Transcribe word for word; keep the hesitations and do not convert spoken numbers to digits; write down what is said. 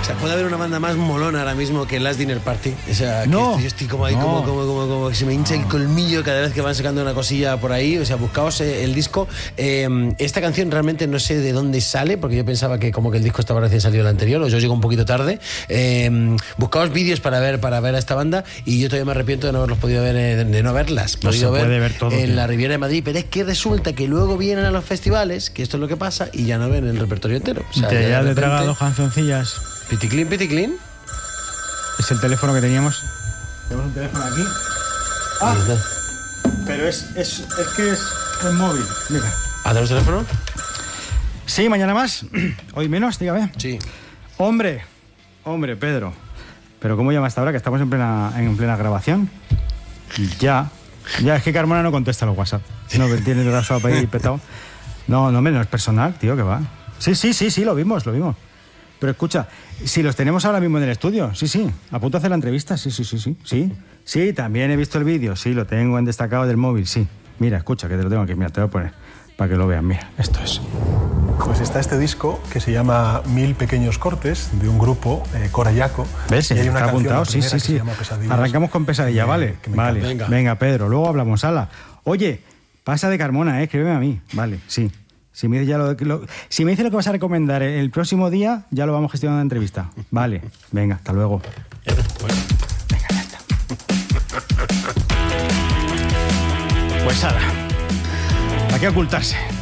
O sea, puede haber una banda más molona ahora mismo que Last Dinner Party. O sea, que No. yo estoy como ahí, No. como, como, como, como que se me hincha el colmillo cada vez que van sacando una cosilla por ahí. O sea, buscaos eh, el disco. Eh, esta canción realmente no sé de dónde sale, porque yo pensaba que como que el disco estaba recién salido el anterior, o yo llego un poquito tarde. Eh, buscaos vídeos para ver, para ver a esta banda, y yo todavía me arrepiento de no haberlos podido ver, eh, de no verlas. No podido se puede ver todo, en tío. la Riviera de Madrid, pero es que resulta que luego vienen a los festivales, que esto es lo que pasa, y ya no ven el repertorio entero. O sea, Te ya ya de le he repente, tragado dos cancioncillas. piticlin, piticlin. Es el teléfono que teníamos. Tenemos un teléfono aquí. Ah, pero es, es, es que es el móvil. Mira. ¿A tenemos teléfono? Sí, mañana más. Hoy menos, dígame. Sí. Hombre, hombre, Pedro. Pero ¿cómo llama hasta ahora que estamos en plena, en plena grabación? Ya. Ya, es que Carmona no contesta los WhatsApp. No, que tiene el brazo ahí petado. No, no, hombre, no es personal, tío, que va. Sí, sí, sí, sí, lo vimos, lo vimos. Pero escucha, si los tenemos ahora mismo en el estudio, sí, sí. ¿A punto de hacer la entrevista? Sí, sí, sí, sí. Sí, sí, también he visto el vídeo, sí, lo tengo en destacado del móvil, sí. Mira, escucha, que te lo tengo aquí, mira, te lo voy a poner para que lo vean. Mira, esto es. Pues está este disco que se llama Mil Pequeños Cortes, de un grupo, eh, Corayaco. ¿Ves? Y hay una Está canción, apuntado, la sí, primera, sí, que se sí. llama Pesadillas. Arrancamos con Pesadilla, Que- ¿vale? que me Vale, encanta. venga. Venga. venga, Pedro, luego hablamos, ala. Oye, pasa de Carmona, ¿eh? Escríbeme a mí. Vale, sí. Si me, dice ya lo, lo- si me dice lo que vas a recomendar el próximo día, ya lo vamos gestionando en la entrevista. Vale, venga, hasta luego. Venga, ya está. Pues ala. ¿Para qué ocultarse?